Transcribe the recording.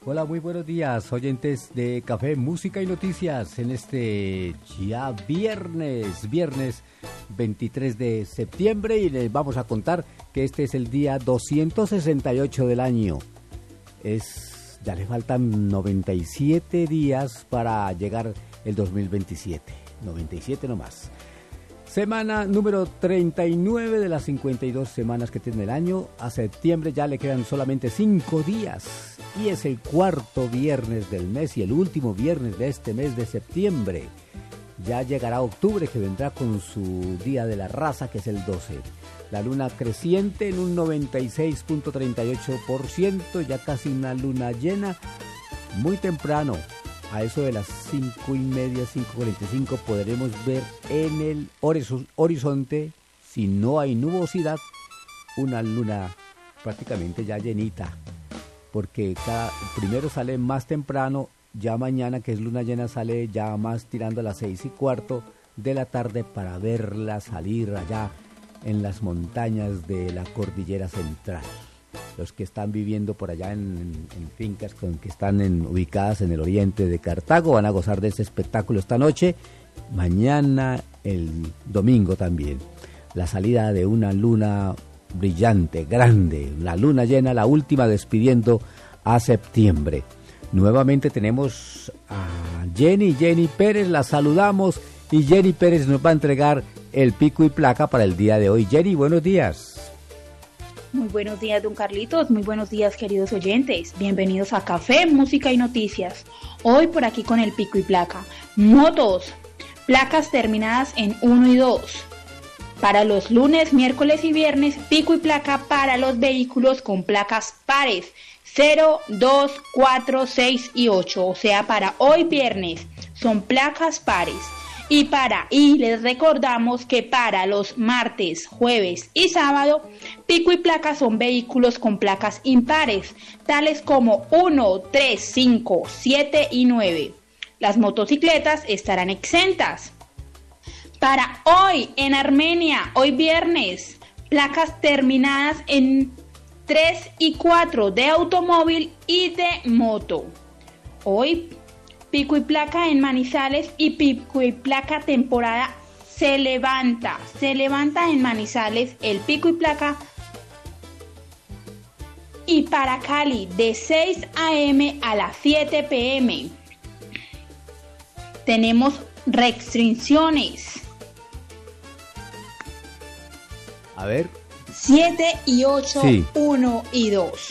Hola, muy buenos días, oyentes de Café, Música y Noticias en este ya viernes 23 de septiembre y les vamos a contar que este es el día 268 del año. Ya le faltan 97 días para llegar el 2027, 97 nomás. Semana número 39 de las 52 semanas que tiene el año. A septiembre ya le quedan solamente 5 días. Y es el cuarto viernes del mes y el último viernes de este mes de septiembre. Ya llegará octubre, que vendrá con su día de la raza, que es el 12. La luna creciente en un 96.38%, ya casi una luna llena. Muy temprano, a eso de las 5:30, 5:45, podremos ver en el horizonte, si no hay nubosidad, una luna prácticamente ya llenita. Porque primero sale más temprano, ya mañana que es luna llena sale ya más tirando a las 6:15 de la tarde para verla salir allá en las montañas de la cordillera central. Los que están viviendo por allá en fincas que están ubicadas en el oriente de Cartago van a gozar de ese espectáculo esta noche, mañana el domingo también. La salida de una luna brillante, grande, la luna llena, la última despidiendo a septiembre. Nuevamente tenemos a Jenny Pérez, la saludamos y Jenny Pérez nos va a entregar el pico y placa para el día de hoy. Jenny, buenos días. Muy buenos días, don Carlitos, muy buenos días, queridos oyentes. Bienvenidos a Café, Música y Noticias. Hoy por aquí con el pico y placa. Motos, placas terminadas en 1 y 2. Para los lunes, miércoles y viernes, pico y placa para los vehículos con placas pares 0, 2, 4, 6 y 8. O sea, para hoy viernes son placas pares. Y les recordamos que para los martes, jueves y sábado, pico y placa son vehículos con placas impares, tales como 1, 3, 5, 7 y 9. Las motocicletas estarán exentas. Para hoy en Armenia, hoy viernes, placas terminadas en 3 y 4 de automóvil y de moto. Hoy pico y placa en Manizales y pico y placa temporada se levanta en Manizales el pico y placa. Y para Cali de 6 a.m. a las 7 p.m. tenemos restricciones. A ver. 7 y 8, sí. 1 y 2.